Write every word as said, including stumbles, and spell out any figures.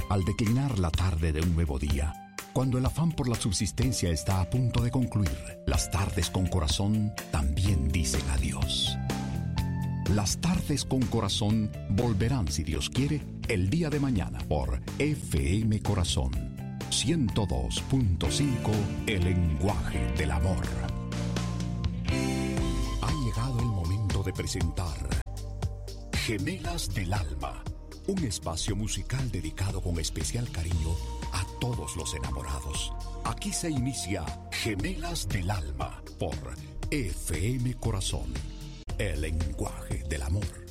al declinar la tarde de un nuevo día, cuando el afán por la subsistencia está a punto de concluir, las tardes con corazón también dicen adiós. Las tardes con corazón volverán, si Dios quiere, el día de mañana por F M Corazón ciento dos punto cinco, el lenguaje del amor. Ha llegado el momento de presentar Gemelas del Alma, un espacio musical dedicado con especial cariño a todos los enamorados. Aquí se inicia Gemelas del Alma por F M Corazón, el lenguaje del amor.